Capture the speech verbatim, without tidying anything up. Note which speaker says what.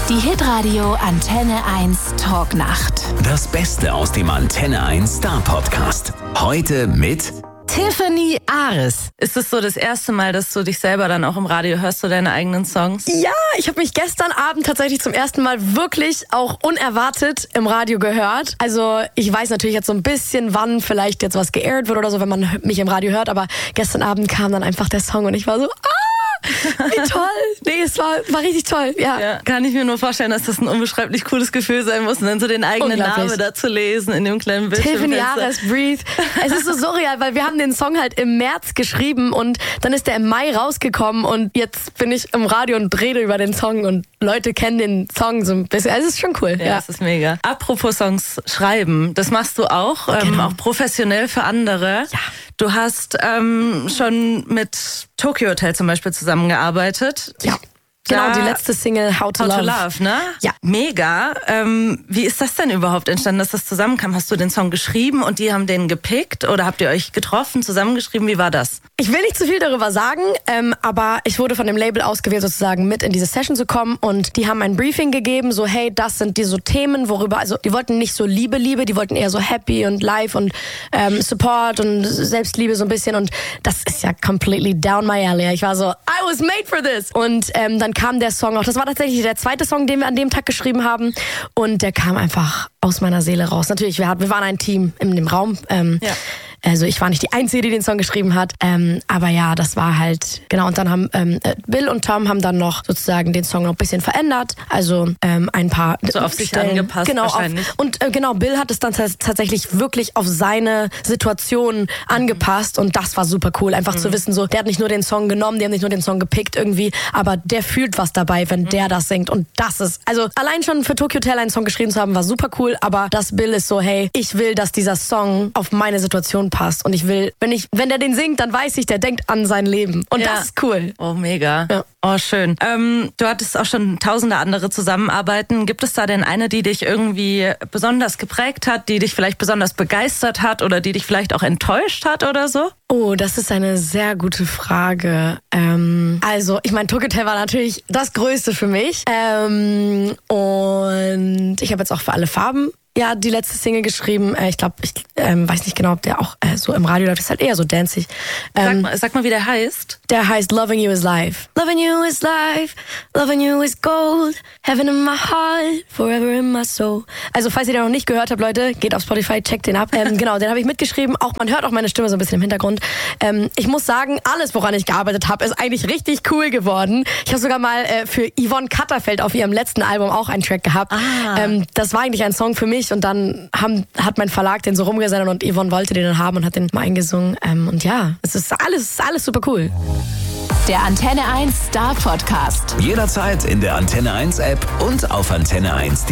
Speaker 1: Die Hitradio Antenne eins Talknacht.
Speaker 2: Das Beste aus dem Antenne eins Star Podcast. Heute mit
Speaker 3: Tiffany Ares.
Speaker 4: Ist es so das erste Mal, dass du dich selber dann auch im Radio hörst, du deine eigenen Songs?
Speaker 3: Ja, ich habe mich gestern Abend tatsächlich zum ersten Mal wirklich auch unerwartet im Radio gehört. Also ich weiß natürlich jetzt so ein bisschen, wann vielleicht jetzt was geairt wird oder so, wenn man mich im Radio hört. Aber gestern Abend kam dann einfach der Song und ich war so, ah! Wie toll! Nee, es war, war richtig toll, ja.
Speaker 4: ja. Kann ich mir nur vorstellen, dass das ein unbeschreiblich cooles Gefühl sein muss, und dann so den eigenen Namen da zu lesen in dem kleinen Bildschirm.
Speaker 3: Tiffany Ares, Breathe. Es ist so surreal, weil wir haben den Song halt im März geschrieben und dann ist der im Mai rausgekommen und jetzt bin ich im Radio und rede über den Song und Leute kennen den Song so ein bisschen. Also es ist schon cool.
Speaker 4: Ja,
Speaker 3: ja,
Speaker 4: das ist mega. Apropos Songs schreiben, das machst du auch, ähm,
Speaker 3: genau.
Speaker 4: auch professionell für andere.
Speaker 3: Ja.
Speaker 4: Du hast ähm, schon mit Tokyo Hotel zum Beispiel zusammengearbeitet.
Speaker 3: Ja. Genau, die letzte Single How to
Speaker 4: How
Speaker 3: Love.
Speaker 4: to Love, ne?
Speaker 3: Ja.
Speaker 4: Mega. Ähm, wie ist das denn überhaupt entstanden, dass das zusammenkam? Hast du den Song geschrieben und die haben den gepickt oder habt ihr euch getroffen, zusammengeschrieben? Wie war das?
Speaker 3: Ich will nicht zu viel darüber sagen, ähm, aber ich wurde von dem Label ausgewählt, sozusagen mit in diese Session zu kommen und die haben ein Briefing gegeben, so hey, das sind die so Themen, worüber, also die wollten nicht so Liebe, Liebe, die wollten eher so Happy und Life und ähm, Support und Selbstliebe so ein bisschen und das ist ja completely down my alley. Ich war so, I was made for this! Und ähm, dann kam der Song auch, das war tatsächlich der zweite Song, den wir an dem Tag geschrieben haben und der kam einfach aus meiner Seele raus. Natürlich, wir, hatten, wir waren ein Team in dem Raum. Ähm, ja. Also ich war nicht die Einzige, die den Song geschrieben hat, ähm, aber ja, das war halt, genau, und dann haben ähm, Bill und Tom haben dann noch sozusagen den Song noch ein bisschen verändert, also ähm, ein paar
Speaker 4: so auf sich
Speaker 3: Stellen,
Speaker 4: angepasst
Speaker 3: genau,
Speaker 4: wahrscheinlich.
Speaker 3: Auf, und äh, genau, Bill hat es dann t- tatsächlich wirklich auf seine Situation angepasst und das war super cool, einfach mhm. zu wissen, so, der hat nicht nur den Song genommen, die haben nicht nur den Song gepickt irgendwie, aber der fühlt was dabei, wenn mhm. der das singt und das ist, also allein schon für Tokyo Hotel einen Song geschrieben zu haben, war super cool, aber das Bill ist so, hey, ich will, dass dieser Song auf meine Situation passt und ich will, wenn ich, wenn der den singt, dann weiß ich, der denkt an sein Leben und ja. das ist cool.
Speaker 4: Oh, mega.
Speaker 3: Ja.
Speaker 4: Oh, schön. Ähm, du hattest auch schon tausende andere Zusammenarbeiten. Gibt es da denn eine, die dich irgendwie besonders geprägt hat, die dich vielleicht besonders begeistert hat oder die dich vielleicht auch enttäuscht hat oder so?
Speaker 3: Oh, das ist eine sehr gute Frage. Ähm, also, ich meine, Tokyo Hotel war natürlich das Größte für mich. Ähm, und ich habe jetzt auch für alle Farben ja die letzte Single geschrieben. Ich glaube, ich ähm, weiß nicht genau, ob der auch äh, so im Radio läuft. Das ist halt eher so dancig. Ähm,
Speaker 4: sag, mal, sag mal, wie der heißt.
Speaker 3: Der heißt Loving You is Life. Loving You is life, loving you is gold, heaven in my heart, forever in my soul. Also, falls ihr den noch nicht gehört habt, Leute, geht auf Spotify, checkt den ab. Ähm, genau, den habe ich mitgeschrieben. Auch man hört auch meine Stimme so ein bisschen im Hintergrund. Ähm, ich muss sagen, alles, woran ich gearbeitet habe, ist eigentlich richtig cool geworden. Ich habe sogar mal äh, für Yvonne Katterfeld auf ihrem letzten Album auch einen Track gehabt.
Speaker 4: Ah.
Speaker 3: Ähm, das war eigentlich ein Song für mich und dann haben, hat mein Verlag den so rumgesendet und Yvonne wollte den dann haben und hat den mal eingesungen. Ähm, und ja, es ist alles, alles super cool.
Speaker 1: Der Antenne eins Star Podcast.
Speaker 2: jederzeit in der Antenne eins App und auf antenne eins.